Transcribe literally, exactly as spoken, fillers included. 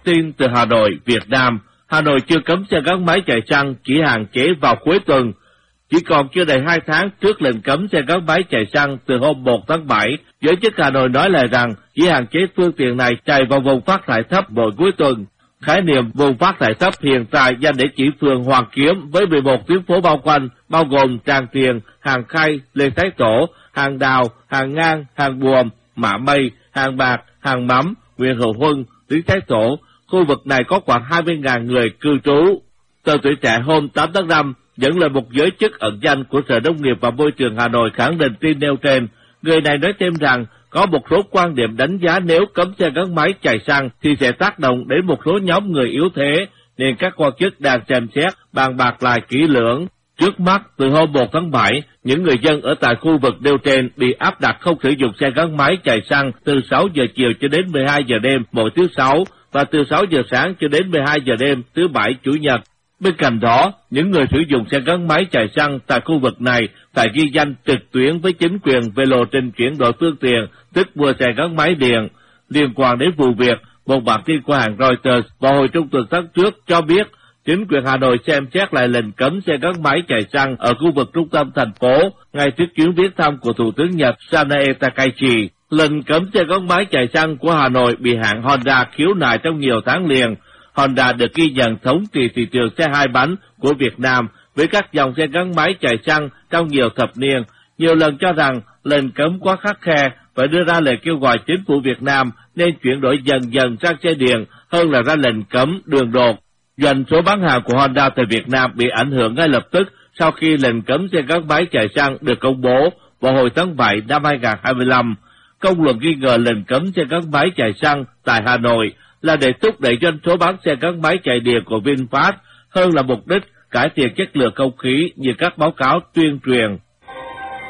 tin từ Hà Nội, Việt Nam. Hà Nội chưa cấm xe gắn máy chạy xăng, chỉ hạn chế vào cuối tuần. Chỉ còn chưa đầy hai tháng trước lệnh cấm xe gắn máy chạy xăng từ hôm một tháng bảy, giới chức Hà Nội nói lại rằng chỉ hạn chế phương tiện này chạy vào vùng phát thải thấp mỗi cuối tuần. Khái niệm vùng phát thải thấp hiện tại dành để chỉ phường Hoàn Kiếm với mười một tuyến phố bao quanh, bao gồm Tràng Tiền, Hàng Khay, Lê Thái Tổ, Hàng Đào, Hàng Ngang, Hàng Buồm, Mã Mây, Hàng Bạc, Hàng Mắm, Nguyễn Hữu Huân, Lý Thái Tổ. Khu vực này có khoảng hai mươi nghìn người cư trú. Tờ Tuổi Trẻ hôm tám tháng năm dẫn lời một giới chức ẩn danh của Sở Nông nghiệp và Môi trường Hà Nội khẳng định tin nêu trên. Người này nói thêm rằng có một số quan điểm đánh giá nếu cấm xe gắn máy chạy xăng thì sẽ tác động đến một số nhóm người yếu thế, nên các quan chức đang xem xét, bàn bạc lại kỹ lưỡng. Trước mắt, từ hôm một tháng bảy, những người dân ở tại khu vực nêu trên bị áp đặt không sử dụng xe gắn máy chạy xăng từ sáu giờ chiều cho đến mười hai giờ đêm mỗi thứ Sáu và từ sáu giờ sáng cho đến mười hai giờ đêm thứ Bảy, Chủ nhật. Bên cạnh đó, những người sử dụng xe gắn máy chạy xăng tại khu vực này phải ghi danh trực tuyến với chính quyền về lộ trình chuyển đổi phương tiện, tức mua xe gắn máy điện. Liên quan đến vụ việc, một bản tin của hãng Reuters vào hồi trung tuần tháng trước cho biết chính quyền Hà Nội xem xét lại lệnh cấm xe gắn máy chạy xăng ở khu vực trung tâm thành phố ngay trước chuyến viếng thăm của Thủ tướng Nhật Sanae Takaichi. Lệnh cấm xe gắn máy chạy xăng của Hà Nội bị hãng Honda khiếu nại trong nhiều tháng liền. Honda được ghi nhận thống trị thị trường xe hai bánh của Việt Nam với các dòng xe gắn máy chạy xăng trong nhiều thập niên, nhiều lần cho rằng lệnh cấm quá khắt khe, phải đưa ra lời kêu gọi chính phủ Việt Nam nên chuyển đổi dần dần sang xe điện hơn là ra lệnh cấm đường đột. Doanh số bán hàng của Honda tại Việt Nam bị ảnh hưởng ngay lập tức sau khi lệnh cấm xe gắn máy chạy xăng được công bố vào hồi tháng bảy năm hai nghìn không trăm hai mươi lăm. Công luận nghi ngờ lệnh cấm xe gắn máy chạy xăng tại Hà Nội là để thúc đẩy doanh số bán xe gắn máy chạy điện của VinFast hơn là mục đích cải thiện chất lượng không khí như các báo cáo tuyên truyền.